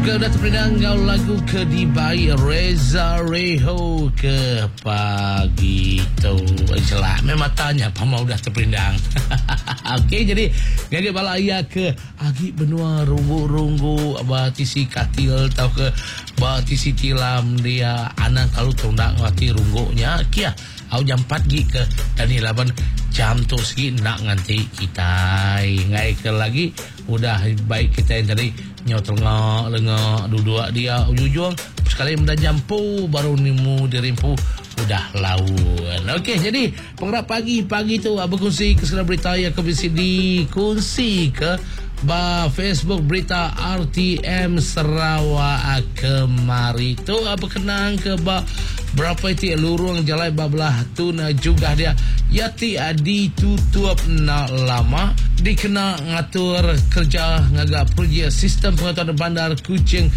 Ke udah terpinang kau lagu ke Dibai Reza Reho ke pagi tu jelas memang tanya pama udah terpinang. Okey, jadi gage balaya ke agi benua runggu-runggu batisi katil tau ke batisi tilam dia anak kalau tundak ngati runggunya kia au jam 4 gi ke dan laban jam tu segi nak nganti kita ngai ke lagi udah baik kita yang tadi nyotol lengak dua dia ujung sekali mudah jampu baru nimu dirimpu udah lawan. Okey, jadi pengerap pagi tu berkongsi ke segala berita yang bisa dikongsi ke Facebook berita RTM Sarawak kemari tu berkenang ke berapa itu lurung jalan babelah tu juga dia yati ditutup nak lama dikena ngatur kerja ngagak projek sistem pengaturan bandar Kuching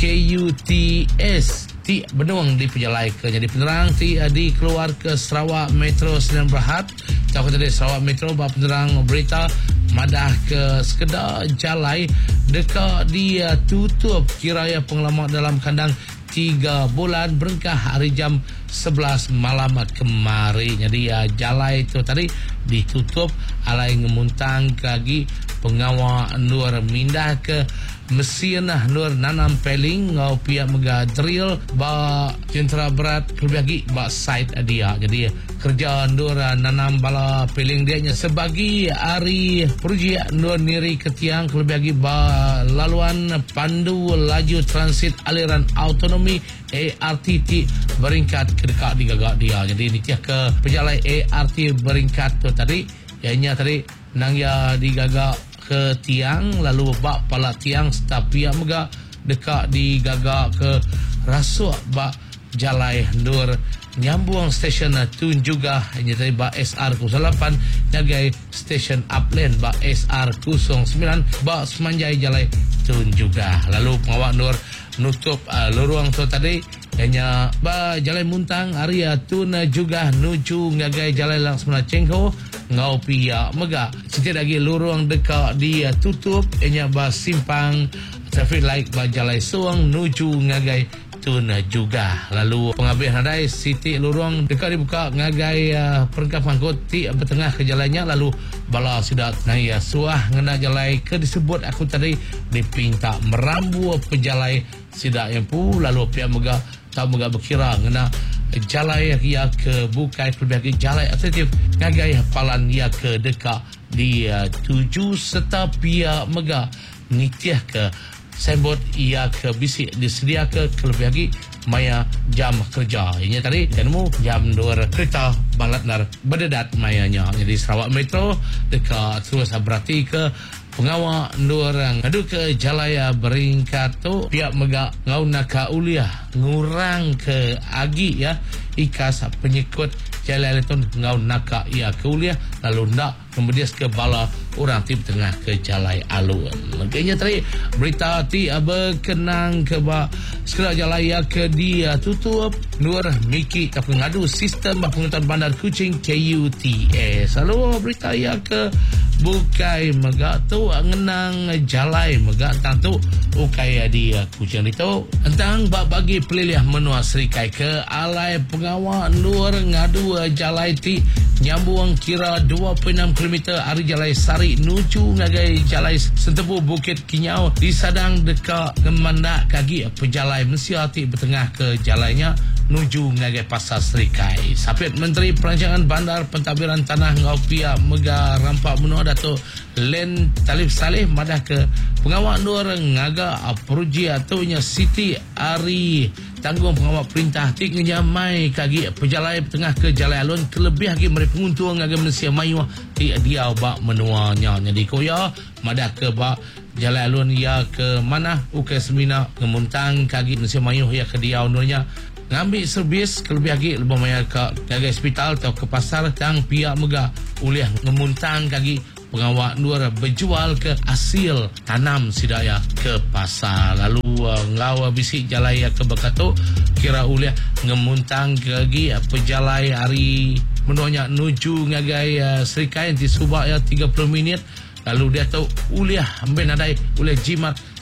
KUTS ti benuang di pejalai ke jadi penerang ti keluar ke Sarawak Metro Sdn Bhd cakap tadi Sarawak Metro penerang berita madah ke sekedar jalai dekat dia tutup kiraya pengalaman dalam kandang 3 bulan berengkah hari jam 11 malam kemarin. Jadi jalai itu tadi ditutup alai ngemuntang kagi pengawal nur mindah ke mesin nur nanam peling ngau pihak mega drill ba jentera berat kelebih ba site dia. Jadi kerja nur nanam bala peling dia nya sebagi hari projek nur niri ketiang kelebih ba laluan pandu laju transit aliran autonomi ARTT beringkat ke dekat di gagak dia. Jadi ni ke pejalan ART beringkat tu tadi ianya tadi nang ya di gagak ke tiang lalu bak pala tiang tapi mega dekat di gagak ke rasuk bak jalai nur nyambung stesen tun juga hanya tadi bak SR08 jagai stesen upland bak SR09 bak semanjai jalai tun juga lalu pengawak nur nutup lorong tu tadi hanya ba jalan muntang area tun juga nuju ngagai jalan langsung cengho ngau pia mega setiap lagi lorong dekat dia tutup hanya ba simpang traffic light ba jalan suang nuju ngagai tun juga lalu pengabih nadai siti lorong dekat dibuka ngagai perengkapan koti bertengah ke jalannya lalu bala sudah naik suah ngena jalan ke disebut aku tadi dipinta merambu pejalai sidak yang pu lalu pihak mega tak mega berkira ngena jalai ia ke bukai pelbagai jalai alternatif ngagai hafalan ia ke dekat dia tuju serta pihak mega nitiah ke signboard ia ke bisik disedia ke kelebih maya jam kerja ini tadi kanmu jam 2 kereta balatnar berdedat mayanya. Jadi Sarawak Metro dekat terus berarti ke pengawal orang ngadu ke jalaya beringkat tu pihak mega ngau naka uliah ngurang ke agi ya ikas penyekut jalan itu ngau naka ia ke uliah lalu nak kemudian ke bala orang tip tengah ke jalai alun. Makanya tadi berita ti berkenang ke ba sekedar jalaya ke dia tutup nur miki ke pengadu sistem pengaturan bandar Kuching KUTS. Lalu berita ya ke bukai mega tu ngenang jalai mega tantu ukai dia Kuching itu tentang bagi pelilih menua serikai ke alai pengawal nur ngadu jalai ti nyambung kira 26 km hari jalai sari nuju ngagai jalai sentebu Bukit Kinyau di sadang dekat kemandak kagi pejalai Malaysia ti bertengah ke jalainya nuju ngagai pasar serikai. Sapit Menteri Perancangan Bandar Pentadbiran Tanah Ngau Pia Mega Rampak Menua Dato' Len Talib Saleh madah ke pengawal nur ngaga peruji atunya Siti Ari tanggung pengawal perintah tik ngejamai kagi pejalai tengah ke jalai alun kelebih lagi mereka penguntung ngaga Malaysia Mayu dia bak menuanya. Jadi koya madah ke bak jalai alun ya ke mana ukai semina ngemuntang kagi Malaysia Mayu ya ke dia nurnya ngambil servis kelebih lagi lebih banyak ke jaga hospital atau ke pasar tang pihak mega uliah ngemuntang kagi pengawal nur berjual ke hasil tanam sidaya ke pasar lalu ngau bisik jalai ke bekato kira uliah ngemuntang kagi pejalai hari menuanya nuju ngagai serikai di subak ya 30 minit lalu dia tahu uliah ambil nadai uliah jimat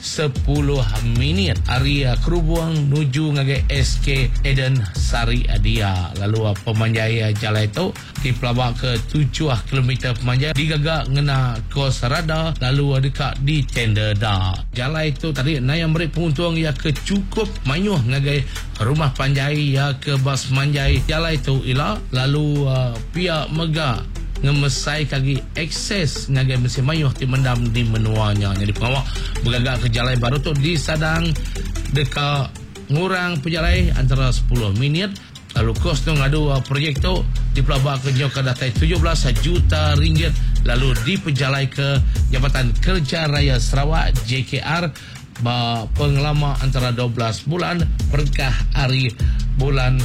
minit. Area Kerubung nuju ngagai SK Eden Sari Adia. Lalu pemanjai jalan itu di pelabak ke 7 km pemanjai digagak ngena kos rada lalu dekat di tender dah. Jalan itu tadi yang beri penguntung ya ke cukup mayuh ngagai rumah panjai ya ke bas manjai. Jalan itu ilah lalu pihak mega ngemesai kaki akses ngagai mesin mayuh di mendam di menuanya. Jadi pengawak bergagak ke jalan baru tu di Sadang dekat ngurang penjalai antara 10 minit. Lalu kos tu ngadu projek tu di pelabak ke jauh ke datai 17 juta ringgit. Lalu di penjalai ke Jabatan Kerja Raya Sarawak JKR pengelama antara 12 bulan perkah hari bulan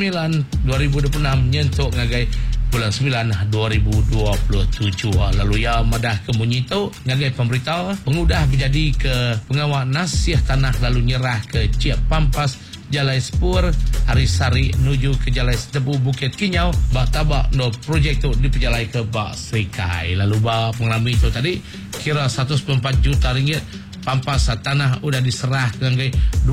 9 2026 nyentuk ngagai bulan 9 2027. Lalu ya madah kemunyi tu ngagai pemberitahu pengudah menjadi ke pengawal nasiah tanah lalu nyerah ke Ciap Pampas Jalai Sepur Harisari nuju ke Jalai Setebu Bukit Kinyau tabak no projek tu di pejalai ke Bak Serikai. Lalu pengalami itu tadi kira 104 juta ringgit Pampas tanah udah diserah ke 20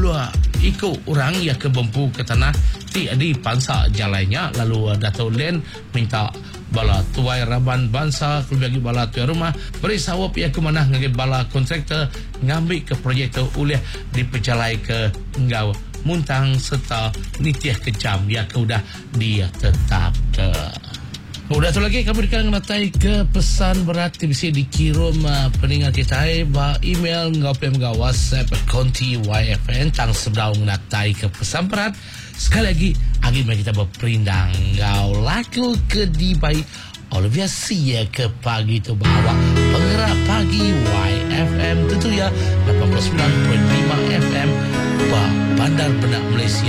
ikut orang yang ke bempu ke tanah di pansa jalannya. Lalu Dato' Len minta bala tuai Raban Bangsa kelebih bala tuai rumah beri sawap ia ke mana ngagai bala kontraktor ngambil ke projek tu oleh diperjalai ke Ngau Muntang serta Nitiah Kecam yang ke udah dia tetap ke. Udah tu lagi kami akan natai ke pesan berat bisa dikirim pendengar kita email ngapem ga WhatsApp konti YFN tang sebelum natai ke pesan berat. Sekali lagi agi mari kita berperindang ngau laku ke dibai Olivia Sia ke pagi tu bawa penggerak pagi YFM tentu ya 89.5 FM Bandar Benak Malaysia.